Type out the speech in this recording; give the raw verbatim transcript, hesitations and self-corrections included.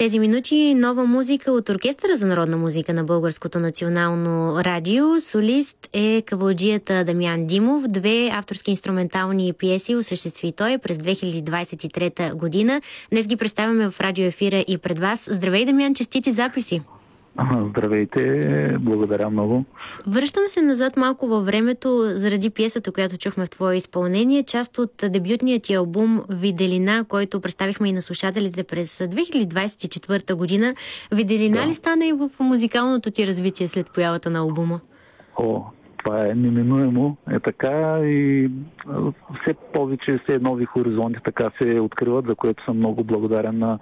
тези минути нова музика от Оркестъра за народна музика на Българското национално радио. Солист е кавалджията Дамян Димов. Две авторски инструментални пиеси осъществи той през две хиляди двадесет и трета година. Днес ги представяме в радиоефира и пред вас. Здравей, Дамян, честити записи! Здравейте, благодаря много. Връщам се назад малко във времето заради пиесата, която чухме в твое изпълнение. Част от дебютният ти албум Виделина, който представихме и на слушателите през две хиляди двадесет и четвърта година. Виделина да. ли стана и в музикалното ти развитие след появата на албума? О, това е неминуемо. Е така и все повече, все нови хоризонти така се откриват, за което съм много благодарен на